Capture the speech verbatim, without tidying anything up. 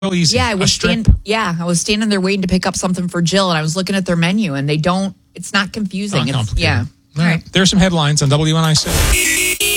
easy. Yeah, I was A strip. stand, Yeah, I was standing there waiting to pick up something for Jill, and I was looking at their menu, and they don't. It's not confusing. Not it's complicated. yeah. All right. There's some headlines on W N I C.